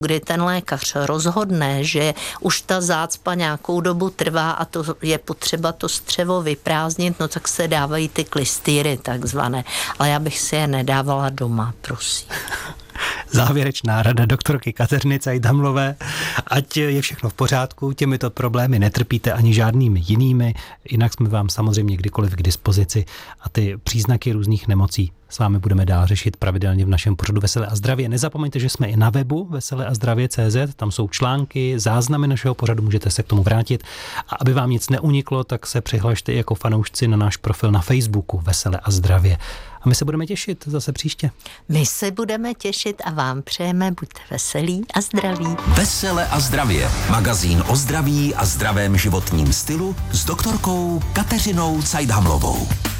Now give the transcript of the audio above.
kdy ten lékař rozhodne, že už ta zácpa nějakou dobu trvá a to je potřeba to střevo vyprázdnit, no tak se dávají ty klystýry takzvané. Ale já bych si je nedávala doma, prosím. Závěrečná rada doktorky Kateřiny Cajdhamlové. Ať je všechno v pořádku, těmito problémy netrpíte ani žádnými jinými, jinak jsme vám samozřejmě kdykoliv k dispozici a ty příznaky různých nemocí s vámi budeme dál řešit pravidelně v našem pořadu Veselé a zdravě. Nezapomeňte, že jsme i na webu veseleazdravě.cz, tam jsou články, záznamy našeho pořadu, můžete se k tomu vrátit. A aby vám nic neuniklo, tak se přihlašte jako fanoušci na náš profil na Facebooku Veselé a zdravě. A my se budeme těšit zase příště. My se budeme těšit a vám přejeme, buďte veselí a zdraví. Vesele a zdravě. Magazín o zdraví a zdravém životním stylu s doktorkou Kateřinou Cajdhamlovou.